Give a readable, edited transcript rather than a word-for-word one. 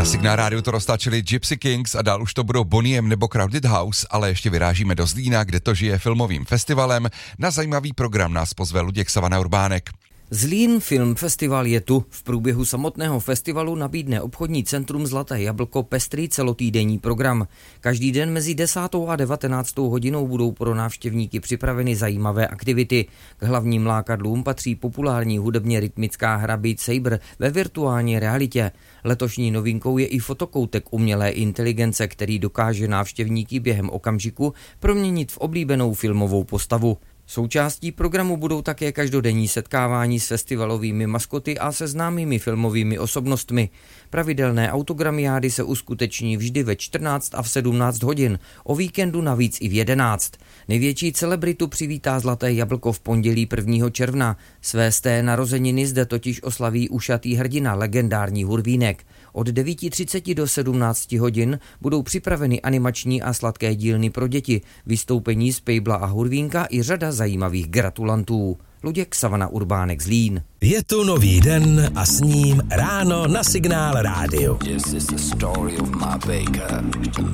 Na Signál rádiu to roztáčeli Gypsy Kings a dál už to budou Boney M nebo Crowded House, ale ještě vyrážíme do Zlína, kde to žije filmovým festivalem. Na zajímavý program nás pozve Luděk Savana Urbánek. Zlín Film Festival je tu. V průběhu samotného festivalu nabídne obchodní centrum Zlaté jablko pestrý celotýdenní program. Každý den mezi 10. a 19. hodinou budou pro návštěvníky připraveny zajímavé aktivity. K hlavním lákadlům patří populární hudebně rytmická hra Beat Saber ve virtuální realitě. Letošní novinkou je i fotokoutek umělé inteligence, který dokáže návštěvníky během okamžiku proměnit v oblíbenou filmovou postavu. Součástí programu budou také každodenní setkávání s festivalovými maskoty a se známými filmovými osobnostmi. Pravidelné autogramiády se uskuteční vždy ve 14 a v 17 hodin, o víkendu navíc i v 11. Největší celebritu přivítá Zlaté jablko v pondělí 1. června. Své sté narozeniny zde totiž oslaví ušatý hrdina, legendární Hurvínek. Od 9:30 do 17 hodin budou připraveny animační a sladké dílny pro děti, vystoupení z Pejbla a Hurvínka i řada zajímavých gratulantů. Luděk Savana Urbánek, Zlín. Je tu nový den a s ním ráno na Signál rádiu.